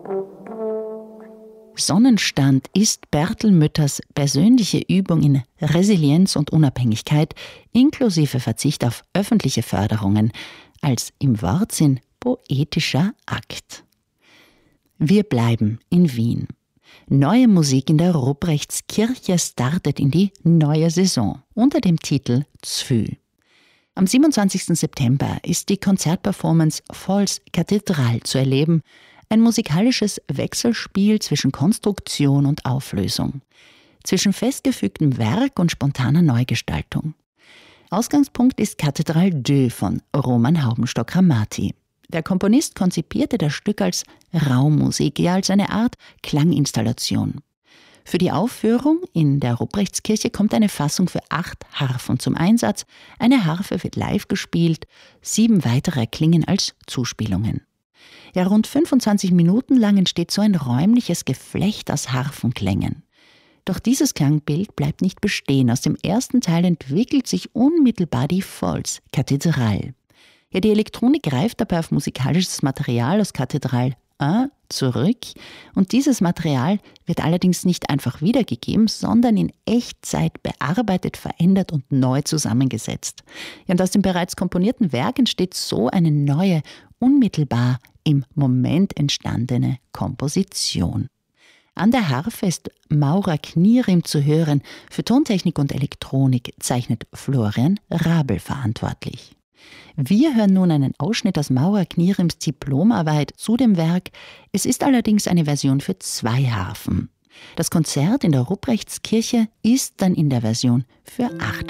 Sonnenstand ist Bertel Mütters persönliche Übung in Resilienz und Unabhängigkeit inklusive Verzicht auf öffentliche Förderungen als im Wortsinn poetischer Akt. Wir bleiben in Wien. Neue Musik in der Ruprechtskirche startet in die neue Saison unter dem Titel Zfü. Am 27. September ist die Konzertperformance Falls Kathedral zu erleben, ein musikalisches Wechselspiel zwischen Konstruktion und Auflösung, zwischen festgefügtem Werk und spontaner Neugestaltung. Ausgangspunkt ist Kathedral 2 von Roman Haubenstock-Ramati. Der Komponist konzipierte das Stück als Raummusik, ja als eine Art Klanginstallation. Für die Aufführung in der Ruprechtskirche kommt eine Fassung für 8 Harfen zum Einsatz. Eine Harfe wird live gespielt, 7 weitere klingen als Zuspielungen. Ja, rund 25 Minuten lang entsteht so ein räumliches Geflecht aus Harfenklängen. Doch dieses Klangbild bleibt nicht bestehen. Aus dem ersten Teil entwickelt sich unmittelbar die Falls Kathedral. Ja, die Elektronik greift dabei auf musikalisches Material aus Kathedral 1 zurück und dieses Material wird allerdings nicht einfach wiedergegeben, sondern in Echtzeit bearbeitet, verändert und neu zusammengesetzt. Ja, und aus dem bereits komponierten Werk entsteht so eine neue, unmittelbar im Moment entstandene Komposition. An der Harfe ist Maura Knierim zu hören. Für Tontechnik und Elektronik zeichnet Florian Rabel verantwortlich. Wir hören nun einen Ausschnitt aus Maura Knierims Diplomarbeit zu dem Werk. Es ist allerdings eine Version für 2 Harfen. Das Konzert in der Ruprechtskirche ist dann in der Version für 8